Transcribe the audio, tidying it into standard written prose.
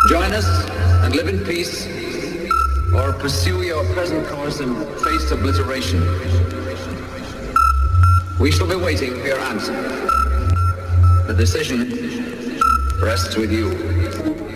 Join us and live in peace, or pursue your present course and face obliteration. We shall be waiting for your answer. The decision rests with you.